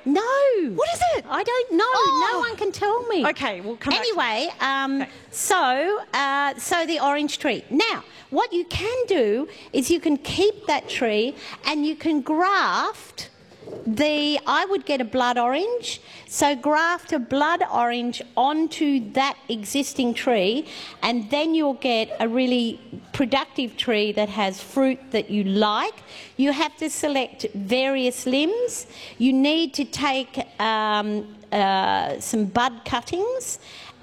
No. What is it? I don't know. Oh. No one can tell me. Okay, we'll come back to Anyway, Okay. so the orange tree. Now, what you can do is you can keep that tree and you can graft I would get a blood orange, so graft a blood orange onto that existing tree, and then you'll get a really productive tree that has fruit that you like. You have to select various limbs. You need to take some bud cuttings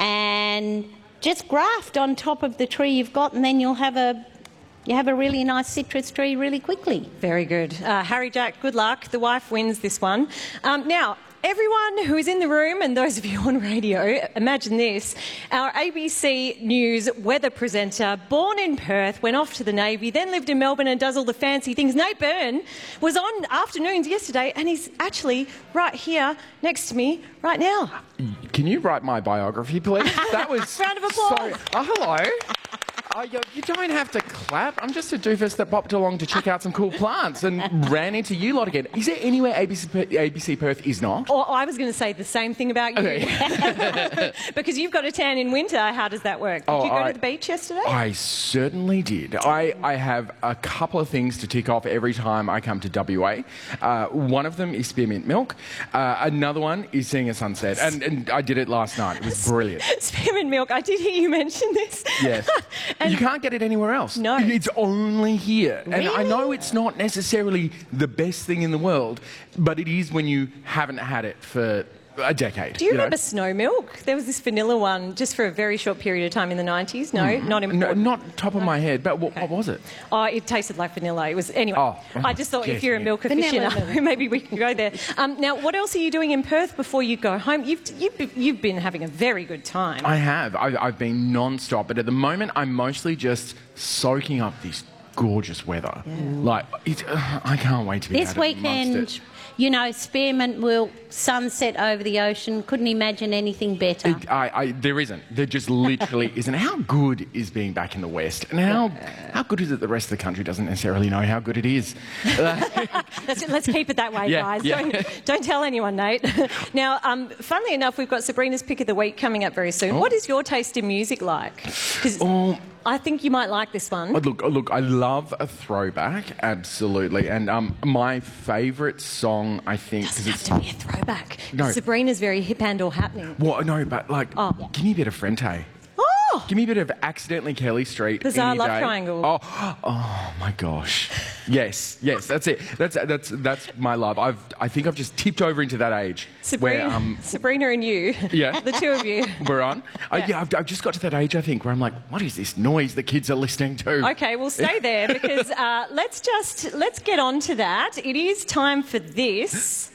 and just graft on top of the tree you've got, and then you have a really nice citrus tree really quickly. Very good. Harry Jack, good luck. The wife wins this one. Now, everyone who is in the room and those of you on radio, imagine this. Our ABC News weather presenter, born in Perth, went off to the Navy, then lived in Melbourne and does all the fancy things. Nate Byrne was on Afternoons yesterday and he's actually right here next to me right now. Can you write my biography, please? That was Round of applause. hello. You don't have to clap. I'm just a doofus that popped along to check out some cool plants and ran into you lot again. Is there anywhere ABC Perth is not? Or I was going to say the same thing about you. Okay. Because you've got a tan in winter. How does that work? Did you go to the beach yesterday? I certainly did. I have a couple of things to tick off every time I come to WA. One of them is spearmint milk. Another one is seeing a sunset. And I did it last night. It was brilliant. Spearmint milk. I did hear you mention this. Yes. You can't get it anywhere else. No. It's only here. Really? And I know it's not necessarily the best thing in the world, but it is when you haven't had it for a decade. Do you remember snow milk? There was this vanilla one just for a very short period of time in the 90s. No, not important. No, not top of my head, but what was it? Oh, it tasted like vanilla. It was anyway. Oh, I just thought if yes, you're a yeah. milk Vanilla. aficionado, maybe we can go there. Now, what else are you doing in Perth before you go home? You've been having a very good time. I have. I've been non-stop, but at the moment I'm mostly just soaking up this gorgeous weather. Yeah. Like, I can't wait to be This out amongst weekend, it. you know, spearmint will sunset over the ocean. Couldn't imagine anything better. There isn't. There just literally isn't. How good is being back in the West? And how good is it the rest of the country doesn't necessarily know how good it is? Let's keep it that way, guys. Yeah. Don't tell anyone, Nate. Now, funnily enough, we've got Sabrina's Pick of the Week coming up very soon. Oh. What is your taste in music like? 'Cause I think you might like this one. Look, I love a throwback, absolutely. And my favourite song, I think... Doesn't have to be a throwback. No. Sabrina's very hip and or happening. Well, no, but give me a bit of Frente. Oh! Give me a bit of Accidentally Kelly Street. Bizarre any Love day. Triangle. Oh my gosh. Yes, that's it. That's my love. I think I've just tipped over into that age Sabrina and you. Yeah. The two of you. we're on. I've just got to that age, I think, where I'm like, what is this noise the kids are listening to? Okay, we'll stay there because let's get on to that. It is time for this.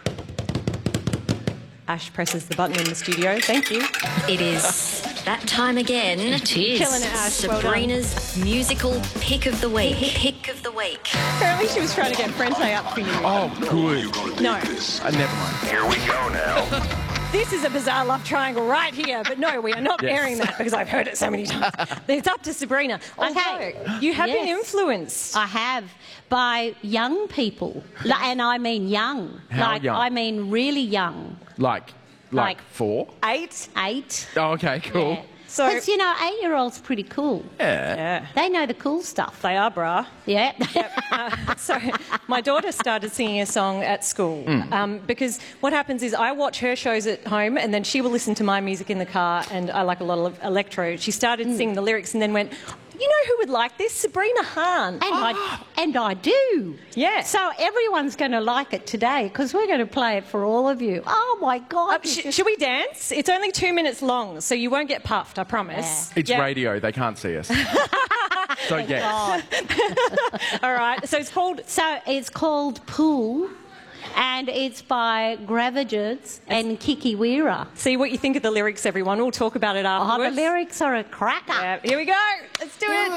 Ash presses the button in the studio. Thank you. It is that time again. It is. Killing it, Ash. Well done. Sabrina's musical pick of the week. Pick of the week. Apparently she was trying to get Frente up for you. Oh, good. No. Never mind. Here we go now. This is a bizarre love triangle right here, but no, we are not Yes. airing that because I've heard it so many times. It's up to Sabrina. Okay. Although you have been Yes. influenced. I have, by young people. And I mean young. How young? I mean really young. Like Like 4? 8. 8. Oh, okay, cool. Yeah. So- Because, you know, 8-year-olds pretty cool. Yeah. They know the cool stuff. They are, brah. Yeah. So my daughter started singing a song at school because what happens is I watch her shows at home and then she will listen to my music in the car, and I like a lot of electro. She started singing the lyrics and then went, you know who would like this? Sabrina Hahn. And I do. Yeah. So everyone's going to like it today because we're going to play it for all of you. Oh, my God. Should we dance? It's only 2 minutes long, so you won't get puffed, I promise. It's Yeah. radio. They can't see us. So, yes. God. All right. So It's called Pool, and it's by Gravagers and Kiki Weira. see what you think of the lyrics, everyone. We'll talk about it Oh, afterwards. the lyrics are a cracker. Yeah. Here we go. Let's do it.